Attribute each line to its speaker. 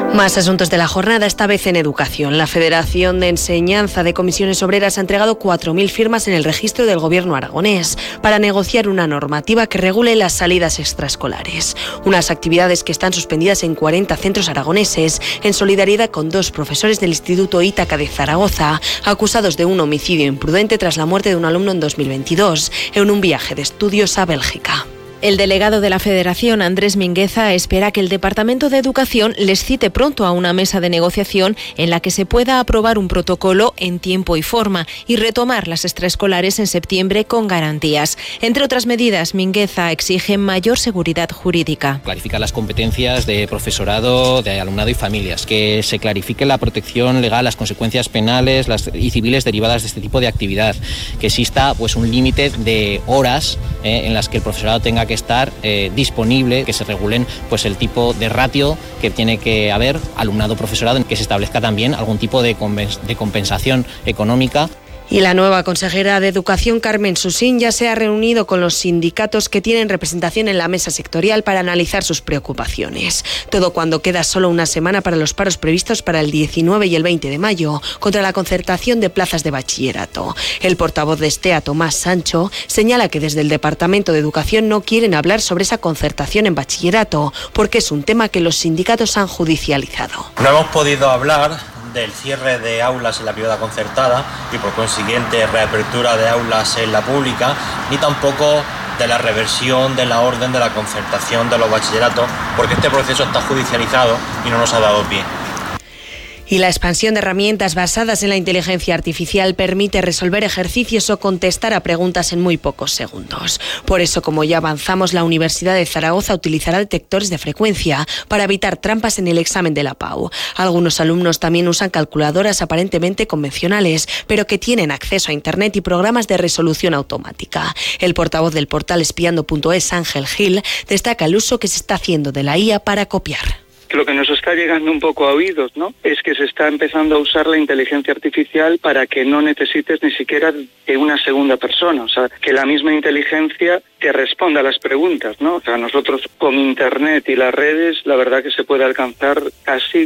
Speaker 1: Más asuntos de la jornada, esta vez en educación. La Federación de Enseñanza de Comisiones Obreras ha entregado 4.000 firmas en el registro del Gobierno aragonés para negociar una normativa que regule las salidas extraescolares. Unas actividades que están suspendidas en 40 centros aragoneses en solidaridad con 2 profesores del Instituto Ítaca de Zaragoza, acusados de un homicidio imprudente tras la muerte de un alumno en 2022 en un viaje de estudios a Bélgica. El delegado de la Federación, Andrés Mingueza, espera que el Departamento de Educación les cite pronto a una mesa de negociación en la que se pueda aprobar un protocolo en tiempo y forma y retomar las extraescolares en septiembre con garantías. Entre otras medidas, Mingueza exige mayor seguridad jurídica.
Speaker 2: Clarificar las competencias de profesorado, de alumnado y familias, que se clarifique la protección legal, las consecuencias penales y civiles derivadas de este tipo de actividad, que exista un límite de horas en las que el profesorado tenga que estar disponible, que se regulen el tipo de ratio que tiene que haber alumnado-profesorado, que se establezca también algún tipo de compensación económica.
Speaker 1: Y la nueva consejera de Educación, Carmen Susín, ya se ha reunido con los sindicatos que tienen representación en la mesa sectorial para analizar sus preocupaciones. Todo cuando queda solo una semana para los paros previstos para el 19 y el 20 de mayo contra la concertación de plazas de bachillerato. El portavoz de STEA, Tomás Sancho, señala que desde el Departamento de Educación no quieren hablar sobre esa concertación en bachillerato porque es un tema que los sindicatos han judicializado.
Speaker 3: No hemos podido hablar del cierre de aulas en la privada concertada y por consiguiente reapertura de aulas en la pública, ni tampoco de la reversión de la orden de la concertación de los bachilleratos, porque este proceso está judicializado y no nos ha dado pie.
Speaker 1: Y la expansión de herramientas basadas en la inteligencia artificial permite resolver ejercicios o contestar a preguntas en muy pocos segundos. Por eso, como ya avanzamos, la Universidad de Zaragoza utilizará detectores de frecuencia para evitar trampas en el examen de la PAU. Algunos alumnos también usan calculadoras aparentemente convencionales, pero que tienen acceso a Internet y programas de resolución automática. El portavoz del portal espiando.es, Ángel Gil, destaca el uso que se está haciendo de la IA para copiar.
Speaker 4: Lo que nos está llegando un poco a oídos, ¿no?, es que se está empezando a usar la inteligencia artificial para que no necesites ni siquiera de una segunda persona, o sea, que la misma inteligencia te responda a las preguntas, ¿no? O sea, nosotros con Internet y las redes, la verdad que se puede alcanzar casi